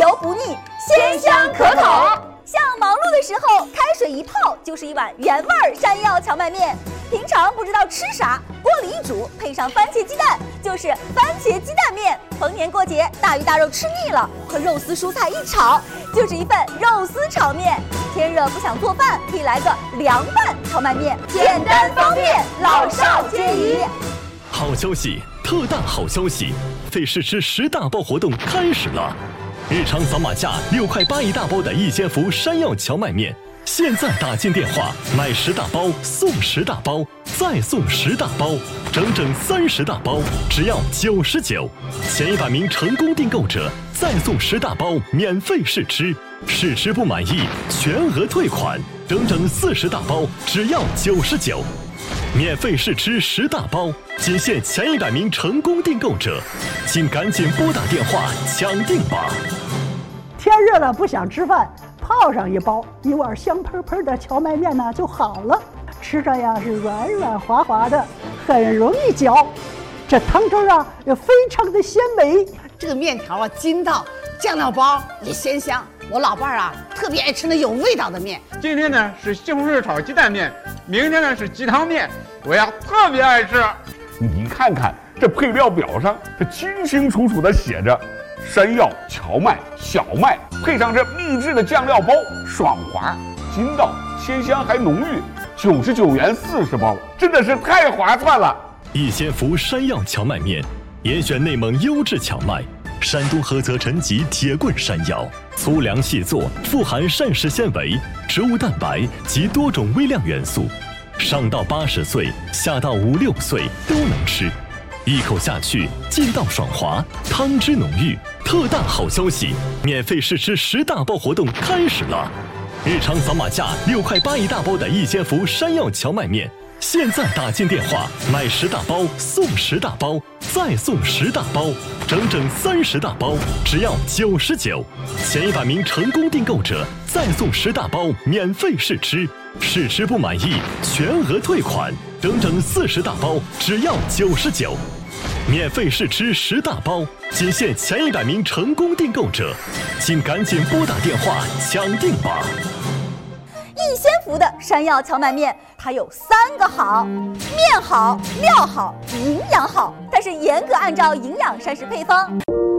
油不腻，鲜香可口。像忙碌的时候，开水一泡就是一碗原味山药荞麦面。平常不知道吃啥，锅里一煮，配上番茄鸡蛋，就是番茄鸡蛋面。逢年过节，大鱼大肉吃腻了，和肉丝蔬菜一炒，就是一份肉丝炒面。天热不想做饭，可以来个凉拌荞麦面，简单方便，老少皆宜。 好消息，特大好消息！费试吃10大包活动开始了，日常扫码价6块8一大包的一仙福山药荞麦面，现在打进电话买10大包送10大包，再送10大包，整整30大包，只要99。前100名成功订购者再送10大包免费试吃，试吃不满意全额退款，整整40大包，只要99。免费试吃10大包，仅限前100名成功订购者，请赶紧拨打电话抢订吧。 天热了不想吃饭，泡上一包，一碗香喷喷的荞麦面呢就好了，吃着呀是软软滑滑的，很容易嚼。这汤汁啊也非常的鲜美， 这个面条啊筋道，酱料包也鲜香。我老伴儿啊特别爱吃那有味道的面。 今天呢是西红柿炒鸡蛋面，明天呢是鸡汤面，我呀特别爱吃。 你看看这配料表上，这清清楚楚的写着山药、荞麦、小麦，配上这秘制的酱料包，爽滑、筋道、鲜香还浓郁，99元40包，真的是太划算了。 一仙福山药荞麦面，严选内蒙优质荞麦，山东菏泽陈集铁棍山药，粗粮细作，富含膳食纤维、植物蛋白及多种微量元素，上到80岁，下到5、6岁都能吃，一口下去劲道爽滑，汤汁浓郁。特大好消息，免费试吃10大包活动开始了，日常扫码价6块8一大包的一仙福山药荞麦面，现在打进电话买10大包送10大包，再送10大包，整整30大包，只要99。前100名成功订购者再送10大包免费试吃，试吃不满意全额退款，整整40大包，只要99。免费试吃10大包，仅限前100名成功订购者，请赶紧拨打电话抢订吧。 一仙福的山药荞麦面，它有3个好：面好、料好、营养好。它是严格按照营养膳食配方，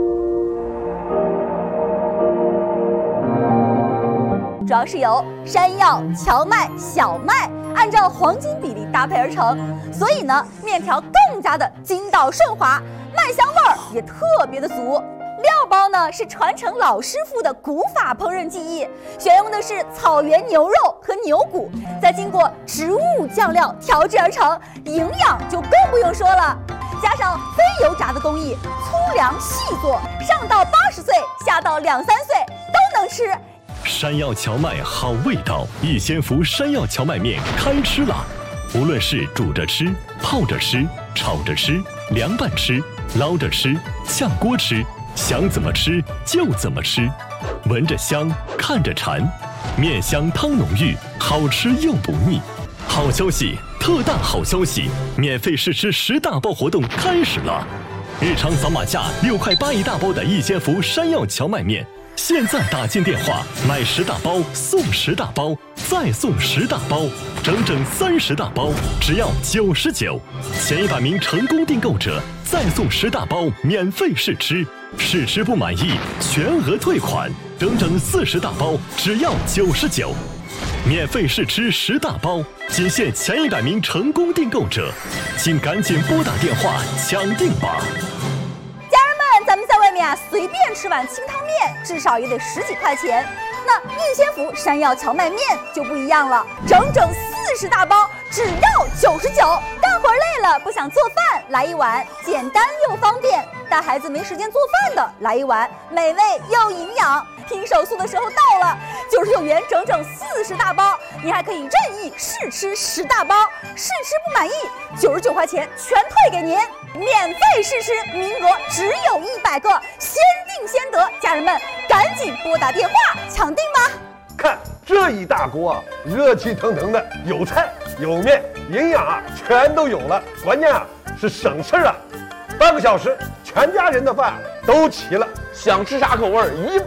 主要是由山药、荞麦、小麦按照黄金比例搭配而成，所以呢，面条更加的筋道顺滑，麦香味儿也特别的足。料包呢是传承老师傅的古法烹饪技艺，选用的是草原牛肉和牛骨，再经过植物酱料调制而成，营养就更不用说了。加上非油炸的工艺，粗粮细做，上到80岁，下到2、3岁都能吃。 山药荞麦好味道，一仙福山药荞麦面开吃了！无论是煮着吃、泡着吃、炒着吃、凉拌吃、捞着吃、炝锅吃，想怎么吃就怎么吃，闻着香，看着馋，面香汤浓郁，好吃又不腻。好消息，特大好消息！免费试吃10大包活动开始了，日常扫码价6块8一大包的一仙福山药荞麦面，现在打进电话买10大包送10大包，再送10大包，整整30大包，只要99。前100名成功订购者再送10大包免费试吃，试吃不满意全额退款，整整40大包，只要99。免费试吃10大包，仅限前100名成功订购者，请赶紧拨打电话抢订吧。 咱们在外面啊，随便吃碗清汤面，至少也得10几块钱。那一仙福山药荞麦面就不一样了，整整40大包，只要99。干活累了不想做饭，来一碗简单又方便；带孩子没时间做饭的，来一碗美味又营养。拼手速的时候到了，99元整整40大包，你还可以任意试吃10大包，试吃不满意，99块钱全退给您。免费试吃，名额只有100个，先定先得，家人们赶紧拨打电话抢订吧！ 看这一大锅啊，热气腾腾的，有菜有面，营养啊全都有了，关键啊是省事啊，半个小时全家人的饭都齐了， 想吃啥口味